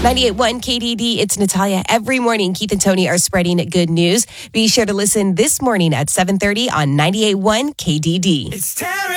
98.1 KDD, it's Natalia. Every morning, Keith and Tony are spreading good news. Be sure to listen this morning at 7:30 on 98.1 KDD. It's Terry.